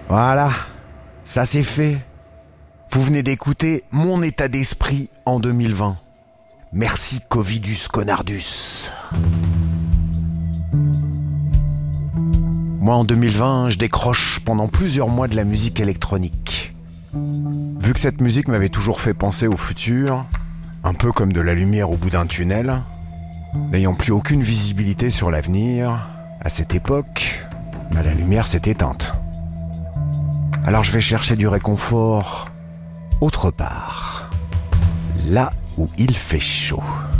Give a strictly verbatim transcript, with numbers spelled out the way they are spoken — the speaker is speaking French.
Voilà, ça c'est fait. Vous venez d'écouter mon état d'esprit en deux mille vingt. Merci Covidus Conardus. Moi en deux mille vingt, je décroche pendant plusieurs mois de la musique électronique. Vu que cette musique m'avait toujours fait penser au futur, un peu comme de la lumière au bout d'un tunnel, n'ayant plus aucune visibilité sur l'avenir, à cette époque, bah, la lumière s'est éteinte. Alors je vais chercher du réconfort autre part, là où il fait chaud.